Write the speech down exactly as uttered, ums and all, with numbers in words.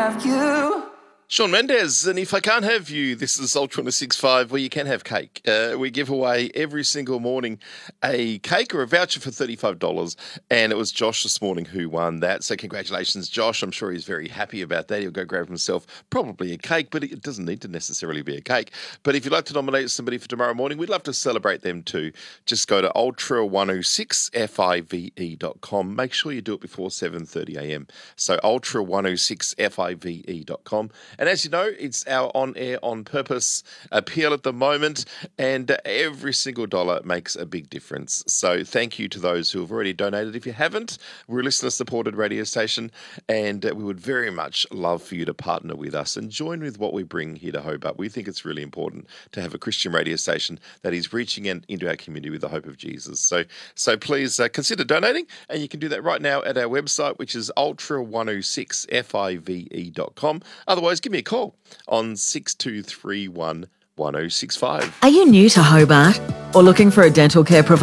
have you. Sean Mendes, and if I can't have you, this is Ultra one oh six point five, where you can have cake. Uh, we give away every single morning a cake or a voucher for thirty-five dollars, and it was Josh this morning who won that. So congratulations, Josh. I'm sure he's very happy about that. He'll go grab himself probably a cake, but it doesn't need to necessarily be a cake. But if you'd like to nominate somebody for tomorrow morning, we'd love to celebrate them too. Just go to ultra one oh six five dot com. Make sure you do it before seven thirty a m. So ultra one oh six five dot com. And as you know, it's our on-air, on-purpose appeal at the moment, and every single dollar makes a big difference. So thank you to those who have already donated. If you haven't, we're a listener-supported radio station, and we would very much love for you to partner with us and join with what we bring here to Hobart. We think it's really important to have a Christian radio station that is reaching in, into our community with the hope of Jesus. So so please uh, consider donating, and you can do that right now at our website, which is ultra one oh six five dot com. Otherwise, give me a call on six two three one one oh six five. Are you new to Hobart or looking for a dental care provider?